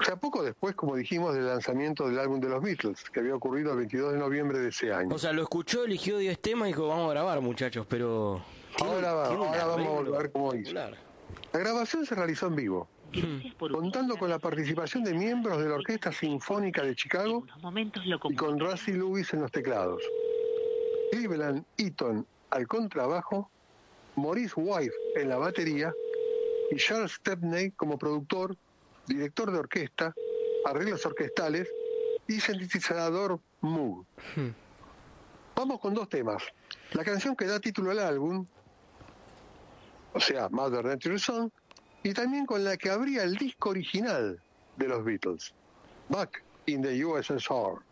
sea, poco después, como dijimos, del lanzamiento del álbum de los Beatles, que había ocurrido el 22 de noviembre de ese año. O sea, lo escuchó, eligió 10 temas y dijo, vamos a grabar, muchachos, pero... Ahora vamos a ver cómo hizo. La grabación se realizó en vivo, contando con la participación de miembros de la Orquesta Sinfónica de Chicago y con Rusty Lewis en los teclados, Cleveland Eaton al contrabajo, Maurice White en la batería y Charles Stepney como productor, director de orquesta, arreglos orquestales y sintetizador Moog. Vamos con 2 temas. La canción que da título al álbum, o sea, Mother Nature Song, y también con la que abría el disco original de los Beatles, Back in the USSR.